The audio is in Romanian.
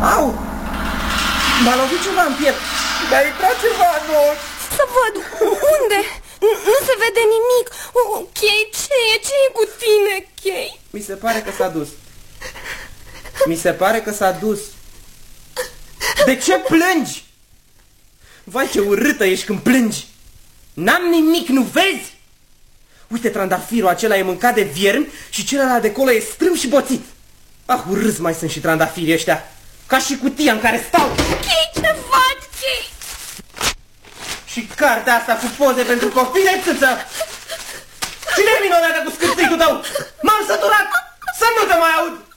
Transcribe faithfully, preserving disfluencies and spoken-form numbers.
Au! M-a lovit ceva în piept. Mi-a intrat ceva în ochi. Să văd. Unde? Nu se vede nimic. Chei, ce e? Ce e cu tine, Chei? Mi se pare că s-a dus. Mi se pare că s-a dus. De ce plângi? Vai, ce urâtă ești când plângi. N-am nimic, nu vezi? Uite, trandafirul acela e mâncat de viermi și celălalt de acolo e strâm și boțit. Ah, urâți mai sunt și trandafirii ăștia. Ca și cutia în care stau. Chei, ce faci, Chei? Și cartea asta cu poze pentru copii de țâță. Cine vine odată cu scârțitul tău? M-am săturat să nu te mai aud.